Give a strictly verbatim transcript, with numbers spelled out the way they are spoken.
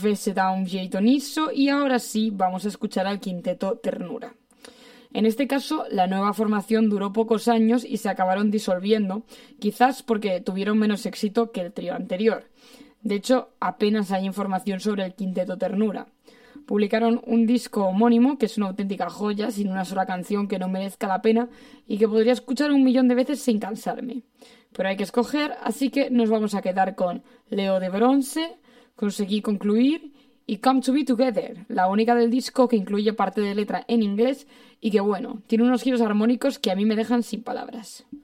fece da un jeito nisso y ahora sí vamos a escuchar al quinteto Ternura. En este caso, la nueva formación duró pocos años y se acabaron disolviendo, quizás porque tuvieron menos éxito que el trío anterior. De hecho, apenas hay información sobre el quinteto Ternura. Publicaron un disco homónimo, que es una auténtica joya, sin una sola canción que no merezca la pena y que podría escuchar un millón de veces sin cansarme. Pero hay que escoger, así que nos vamos a quedar con Leo de Bronce, Conseguí concluir y Come to Be Together, la única del disco que incluye parte de letra en inglés y que, bueno, tiene unos giros armónicos que a mí me dejan sin palabras.